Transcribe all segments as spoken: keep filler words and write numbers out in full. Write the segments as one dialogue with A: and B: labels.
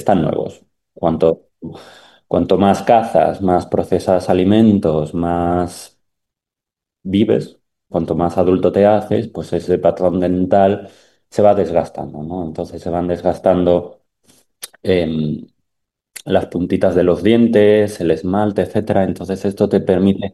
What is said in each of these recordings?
A: están nuevos. Cuanto, cuanto más cazas, más procesas alimentos, más vives, cuanto más adulto te haces, pues ese patrón dental se va desgastando, ¿no? Entonces se van desgastando em, las puntitas de los dientes, el esmalte, etcétera. Entonces esto te permite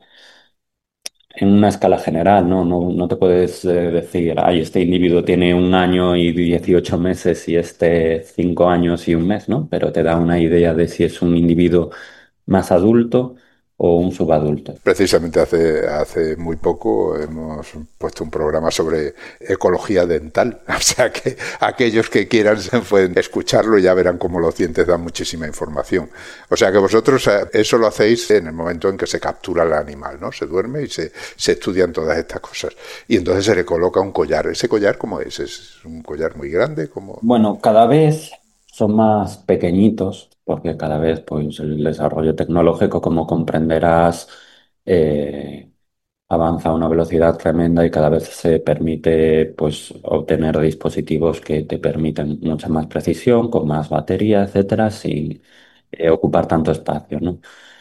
A: en una escala general, ¿no? No, no te puedes eh, decir, ay, este individuo tiene un año y dieciocho meses y este cinco años y un mes, ¿no? Pero te da una idea de si es un individuo más adulto o un subadulto.
B: Precisamente hace, hace muy poco hemos puesto un programa sobre ecología dental. O sea que aquellos que quieran pueden escucharlo y ya verán cómo los dientes dan muchísima información. O sea que vosotros eso lo hacéis en el momento en que se captura el animal, ¿no? Se duerme y se, se estudian todas estas cosas. Y entonces se le coloca un collar. ¿Ese collar cómo es? ¿Es un collar muy grande? ¿Cómo?
A: Bueno, cada vez son más pequeñitos, porque cada vez pues, el desarrollo tecnológico, como comprenderás, eh, avanza a una velocidad tremenda y cada vez se permite pues, obtener dispositivos que te permiten mucha más precisión, con más batería, etcétera, sin eh, ocupar tanto espacio, ¿no?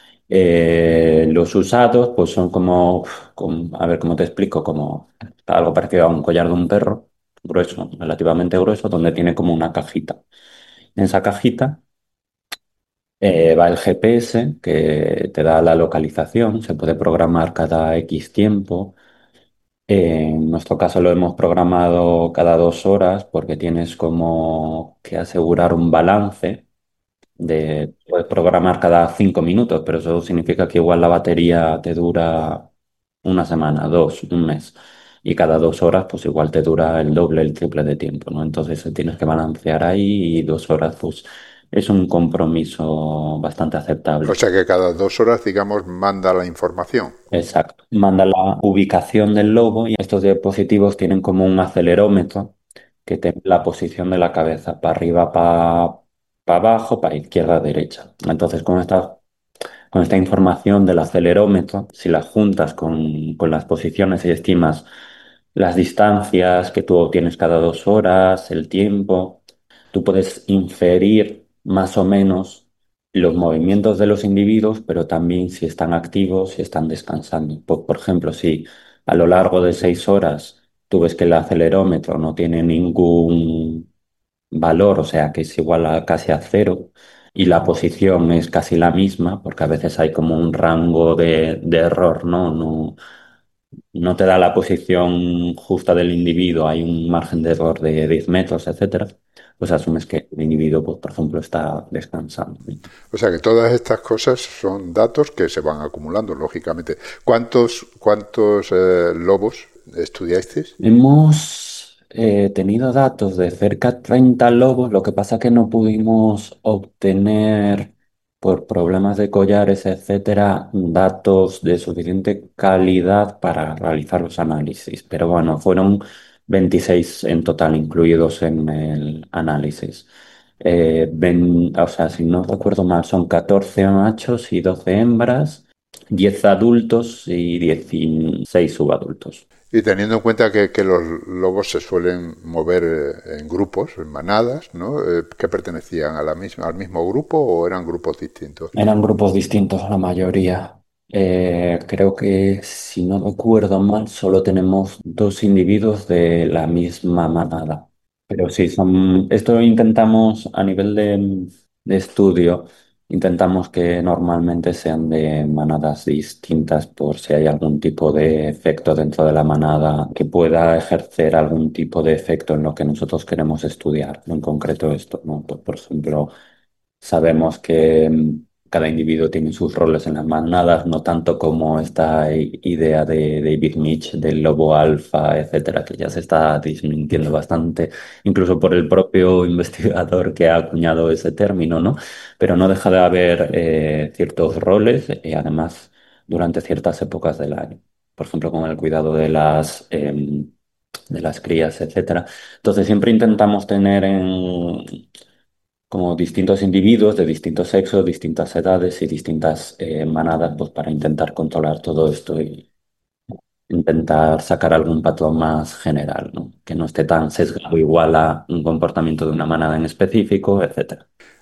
A: Eh, los usados pues son como, como- a ver cómo te explico, como algo parecido a un collar de un perro, grueso, relativamente grueso, donde tiene como una cajita. En esa cajita eh, va el G P S que te da la localización, se puede programar cada X tiempo. Eh, en nuestro caso lo hemos programado cada dos horas porque tienes como que asegurar un balance de, puedes programar cada cinco minutos, pero eso significa que igual la batería te dura una semana, dos, un mes. Y cada dos horas, pues igual te dura el doble, el triple de tiempo, ¿no? Entonces eh, tienes que balancear ahí y dos horas, pues es un compromiso bastante
B: O
A: aceptable.
B: sea que cada dos horas, digamos, manda la información.
A: Exacto. Manda la ubicación del lobo y estos dispositivos tienen como un acelerómetro que te la posición de la cabeza, para arriba, para abajo, para izquierda, derecha. Entonces, con esta, con esta información del acelerómetro, si la juntas con, con las posiciones y estimas las distancias que tú obtienes cada dos horas, el tiempo, tú puedes inferir más o menos los movimientos de los individuos, pero también si están activos, si están descansando. Por, por ejemplo, si a lo largo de seis horas tú ves que el acelerómetro no tiene ningún valor, o sea que es igual a casi a cero, y la posición es casi la misma, porque a veces hay como un rango de, de error, ¿no? No, no te da la posición justa del individuo, hay un margen de error de diez metros, etcétera, pues asumes que el individuo, pues, por ejemplo, está descansando.
B: O sea que todas estas cosas son datos que se van acumulando, lógicamente. ¿Cuántos, cuántos eh, lobos estudiasteis?
A: Hemos eh, tenido datos de cerca de treinta lobos, lo que pasa que no pudimos obtener, por problemas de collares, etcétera, datos de suficiente calidad para realizar los análisis. Pero bueno, fueron veintiséis en total incluidos en el análisis. Eh, ven- o sea, si no recuerdo mal, son catorce machos y doce hembras, diez adultos y dieciséis subadultos.
B: Y teniendo en cuenta que, que los lobos se suelen mover eh, en grupos, en manadas, ¿no? Eh, ¿qué pertenecían a la misma, al mismo grupo o eran grupos distintos?
A: Eran grupos distintos la mayoría. Eh, creo que, si no recuerdo mal, solo tenemos dos individuos de la misma manada. Pero sí, son, esto intentamos a nivel de, de estudio, intentamos que normalmente sean de manadas distintas por si hay algún tipo de efecto dentro de la manada que pueda ejercer algún tipo de efecto en lo que nosotros queremos estudiar, en concreto esto, ¿no? Por, por ejemplo, sabemos que mm, cada individuo tiene sus roles en las manadas, no tanto como esta i- idea de David Mitch del lobo alfa, etcétera, que ya se está desmintiendo bastante, incluso por el propio investigador que ha acuñado ese término, ¿no? Pero no deja de haber eh, ciertos roles y además durante ciertas épocas del año. Por ejemplo, con el cuidado de las, em, de las crías, etcétera. Entonces siempre intentamos tener en como distintos individuos de distintos sexos, distintas edades y distintas eh, manadas, pues para intentar controlar todo esto y intentar sacar algún patrón más general, ¿no? Que no esté tan sesgado igual a un comportamiento de una manada en específico, etcétera.